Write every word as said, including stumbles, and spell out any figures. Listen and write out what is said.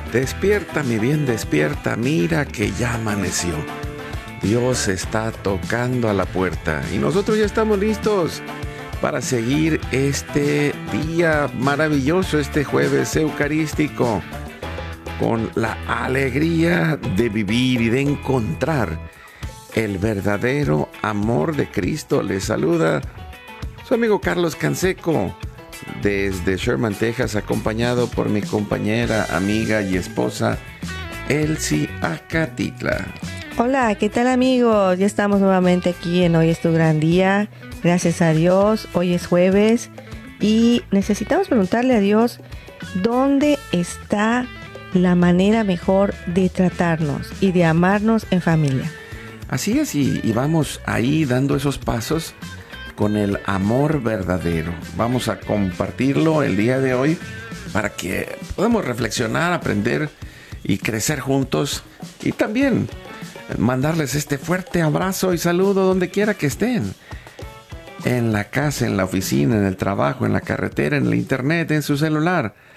Despierta, mi bien, despierta, mira que ya amaneció. Dios está tocando a la puerta y nosotros ya estamos listos para seguir este día maravilloso, este jueves eucarístico, con la alegría de vivir y de encontrar el verdadero amor de Cristo. Les saluda su amigo Carlos Canseco desde Sherman, Texas, acompañado por mi compañera, amiga y esposa Elsie Acatitla. Hola, ¿qué tal, amigos? Ya estamos nuevamente aquí en Hoy es tu gran día. Gracias a Dios, hoy es jueves y necesitamos preguntarle a Dios dónde está la manera mejor de tratarnos y de amarnos en familia. Así es, y, y vamos ahí dando esos pasos con el amor verdadero. Vamos a compartirlo el día de hoy para que podamos reflexionar, aprender y crecer juntos, y también mandarles este fuerte abrazo y saludo donde quiera que estén. En la casa, en la oficina, en el trabajo, en la carretera, en el internet, en su celular.